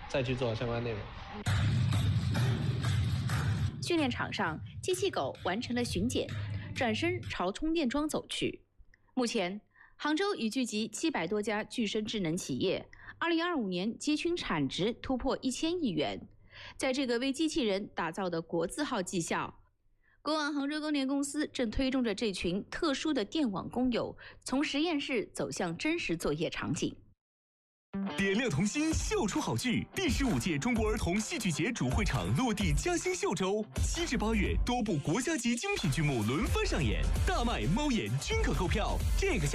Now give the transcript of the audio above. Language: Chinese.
再去做相关内容。 训练场上，机器狗完成了巡检，转身朝充电桩走去。目前，杭州已聚集700多家具身智能企业，2025年机群产值突破1000亿元。在这个为机器人打造的国字号技校，国网杭州供电公司正推动着这群特殊的电网工友从实验室走向真实作业场景。 点亮童心，秀出好剧。第15届中国儿童戏剧节主会场落地嘉兴秀州，7至8月，多部国家级精品剧目轮番上演，大卖猫眼均可购票。这个夏